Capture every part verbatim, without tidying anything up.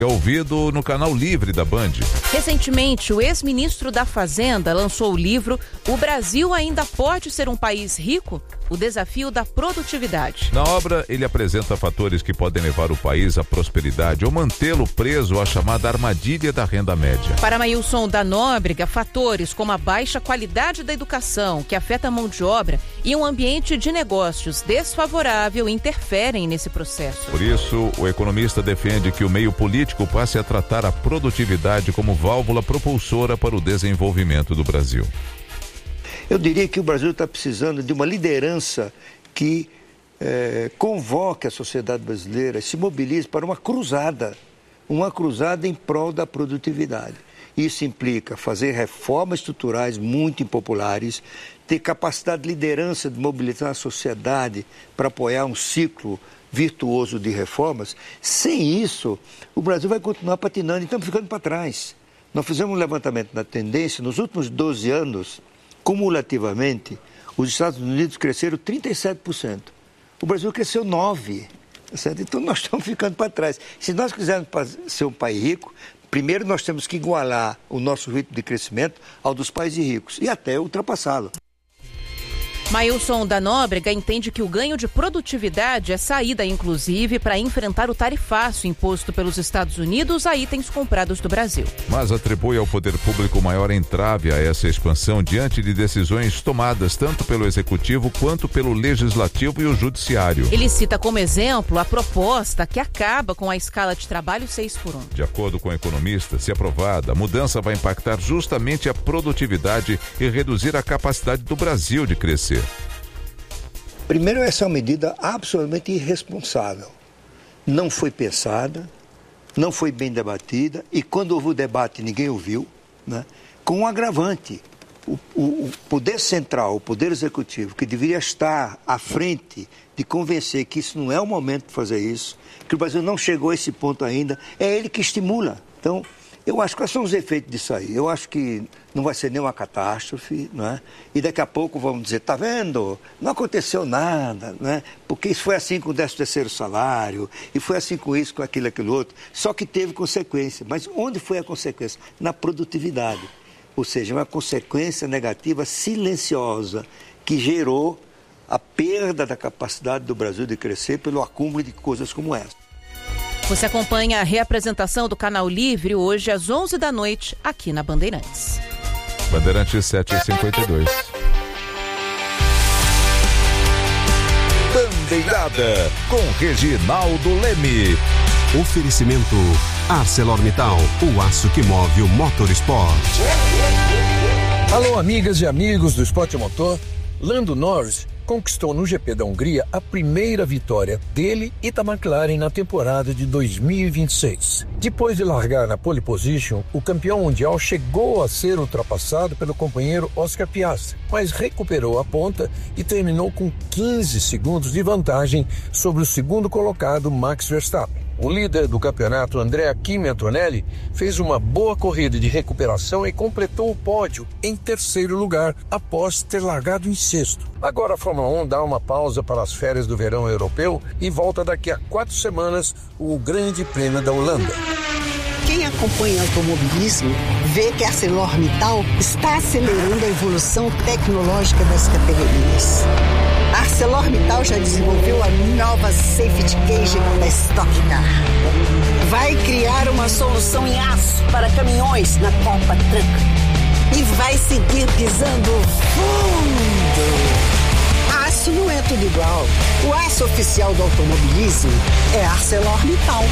É ouvido no canal Livre da Band. Recentemente, o ex-ministro da Fazenda lançou o livro O Brasil Ainda Pode Ser um País Rico? O Desafio da Produtividade. Na obra, ele apresenta fatores que podem levar o país à prosperidade ou mantê-lo preso à chamada armadilha da renda média. Para Maílson da Nóbrega, fatores como a baixa qualidade da educação, que afeta a mão de obra, e um ambiente de negócios desfavorável interferem nesse processo. Por isso, o economista defende que o meio político passe a tratar a produtividade como válvula propulsora para o desenvolvimento do Brasil. Eu diria que o Brasil está precisando de uma liderança que eh, convoque a sociedade brasileira e se mobilize para uma cruzada, uma cruzada em prol da produtividade. Isso implica fazer reformas estruturais muito impopulares, ter capacidade de liderança de mobilizar a sociedade para apoiar um ciclo virtuoso de reformas. Sem isso, o Brasil vai continuar patinando e estamos ficando para trás. Nós fizemos um levantamento da tendência, nos últimos doze anos, cumulativamente, os Estados Unidos cresceram trinta e sete por cento. O Brasil cresceu nove por cento. Então nós estamos ficando para trás. Se nós quisermos ser um país rico, primeiro nós temos que igualar o nosso ritmo de crescimento ao dos países ricos e até ultrapassá-lo. Maílson da Nóbrega entende que o ganho de produtividade é saída, inclusive, para enfrentar o tarifaço imposto pelos Estados Unidos a itens comprados do Brasil. Mas atribui ao poder público maior entrave a essa expansão diante de decisões tomadas tanto pelo Executivo quanto pelo Legislativo e o Judiciário. Ele cita como exemplo a proposta que acaba com a escala de trabalho seis por um. De acordo com o economista, se aprovada, a mudança vai impactar justamente a produtividade e reduzir a capacidade do Brasil de crescer. Primeiro, essa é uma medida absolutamente irresponsável. Não foi pensada, não foi bem debatida e quando houve o debate ninguém ouviu, né? Com um agravante. O, o, o poder central, o poder executivo, que deveria estar à frente de convencer que isso não é o momento de fazer isso, que o Brasil não chegou a esse ponto ainda, é ele que estimula. Então, eu acho que quais são os efeitos disso aí? Eu acho que não vai ser nenhuma catástrofe, não é? E daqui a pouco vamos dizer, tá vendo? Não aconteceu nada, né? Porque isso foi assim com o décimo terceiro salário, e foi assim com isso, com aquilo, aquilo outro. Só que teve consequência. Mas onde foi a consequência? Na produtividade. Ou seja, uma consequência negativa silenciosa que gerou a perda da capacidade do Brasil de crescer pelo acúmulo de coisas como essa. Você acompanha a reapresentação do Canal Livre hoje às onze da noite, aqui na Bandeirantes. Bandeirantes sete e cinquenta e dois. Bandeirada com Reginaldo Leme. Oferecimento ArcelorMittal, o aço que move o motorsport. Alô, amigas e amigos do Esporte Motor. Lando Norris conquistou no G P da Hungria a primeira vitória dele e da McLaren na temporada de dois mil e vinte e seis. Depois de largar na pole position, o campeão mundial chegou a ser ultrapassado pelo companheiro Oscar Piastri, mas recuperou a ponta e terminou com quinze segundos de vantagem sobre o segundo colocado Max Verstappen. O líder do campeonato, Andrea Kimi Antonelli, fez uma boa corrida de recuperação e completou o pódio em terceiro lugar, após ter largado em sexto. Agora a Fórmula um dá uma pausa para as férias do verão europeu e volta daqui a quatro semanas o Grande Prêmio da Holanda. Quem acompanha automobilismo vê que a ArcelorMittal está acelerando a evolução tecnológica das categorias. A ArcelorMittal já desenvolveu a nova Safety Cage da Stock Car. Vai criar uma solução em aço para caminhões na Copa Truck. E vai seguir pisando fundo. Aço não é tudo igual. O aço oficial do automobilismo é ArcelorMittal.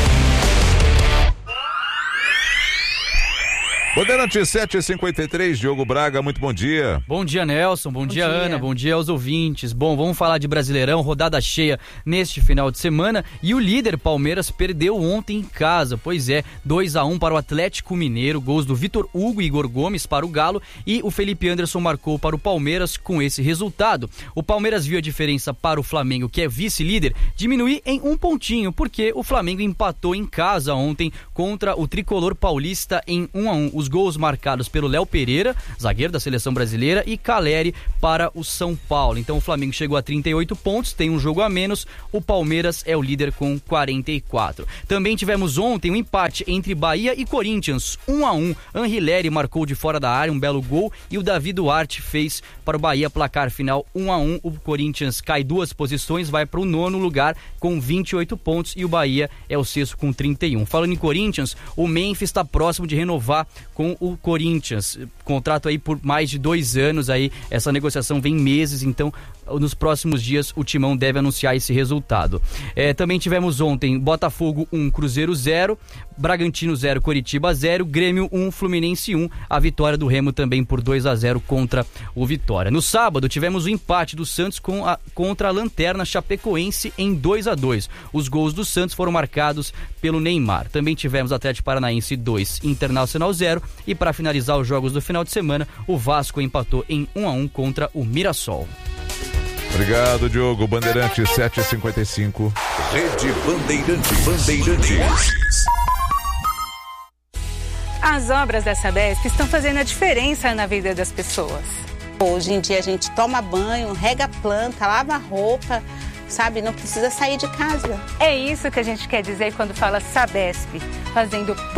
Bandeirantes sete e cinquenta e três, Diogo Braga, muito bom dia. Bom dia, Nelson, bom, bom dia, dia, Ana, bom dia aos ouvintes. Bom, vamos falar de Brasileirão, rodada cheia neste final de semana e o líder Palmeiras perdeu ontem em casa, pois é, dois a um para o Atlético Mineiro, gols do Vitor Hugo e Igor Gomes para o Galo e o Felipe Anderson marcou para o Palmeiras com esse resultado. O Palmeiras viu a diferença para o Flamengo, que é vice-líder, diminuir em um pontinho, porque o Flamengo empatou em casa ontem contra o Tricolor Paulista em um a um. Os gols marcados pelo Léo Pereira, zagueiro da seleção brasileira, e Caleri para o São Paulo. Então o Flamengo chegou a trinta e oito pontos, tem um jogo a menos, o Palmeiras é o líder com quarenta e quatro. Também tivemos ontem um empate entre Bahia e Corinthians, um a um. Anrileri marcou de fora da área um belo gol e o Davi Duarte fez para o Bahia, placar final um a um. O Corinthians cai duas posições, vai para o nono lugar com vinte e oito pontos e o Bahia é o sexto com trinta e um. Falando em Corinthians, o Memphis está próximo de renovar com o Corinthians. Contrato aí por mais de dois anos, aí essa negociação vem meses, então nos próximos dias o Timão deve anunciar esse resultado. É, também tivemos ontem Botafogo um, Cruzeiro zero, Bragantino zero, Coritiba zero, Grêmio um, Fluminense um, a vitória do Remo também por dois a zero contra o Vitória. No sábado tivemos o empate do Santos com a, contra a Lanterna Chapecoense em dois a dois. Os gols do Santos foram marcados pelo Neymar. Também tivemos Atlético Paranaense dois, Internacional zero, e para finalizar os jogos do final de semana, o Vasco empatou em um a um contra o Mirassol. Obrigado, Diogo. Bandeirantes sete e cinquenta e cinco. Rede Bandeirantes. Bandeirantes. As obras da Sabesp estão fazendo a diferença na vida das pessoas. Hoje em dia a gente toma banho, rega a planta, lava a roupa, sabe? Não precisa sair de casa. É isso que a gente quer dizer quando fala Sabesp, fazendo